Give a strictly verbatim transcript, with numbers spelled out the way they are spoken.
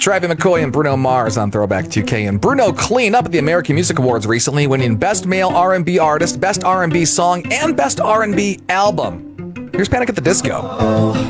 Travis McCoy and Bruno Mars on Throwback two K. And Bruno cleaned up at the American Music Awards recently, winning Best Male R and B Artist, Best R and B Song, and Best R and B Album. Here's Panic at the Disco.